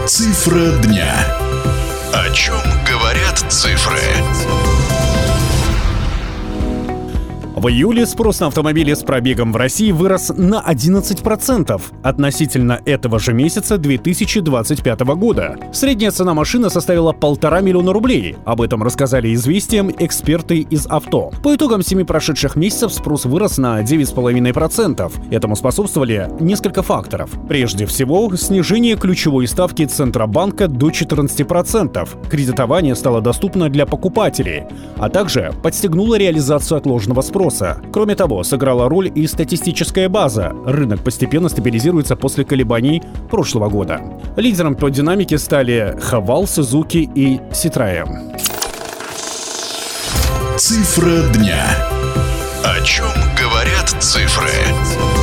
Цифра дня. О чем говорят цифры? В июле спрос на автомобили с пробегом в России вырос на 11% относительно этого же месяца 2025 года. Средняя цена машины составила 1,5 миллиона рублей. Об этом рассказали «Известиям» эксперты из авто. По итогам 7 прошедших месяцев спрос вырос на 9,5%. Этому способствовали несколько факторов. Прежде всего, снижение ключевой ставки Центробанка до 14%. Кредитование стало доступно для покупателей, а также подстегнуло реализацию отложенного спроса. Кроме того, сыграла роль и статистическая база. Рынок постепенно стабилизируется после колебаний прошлого года. Лидером по динамике стали Haval, Suzuki и Citroën. Цифра дня. О чем говорят цифры?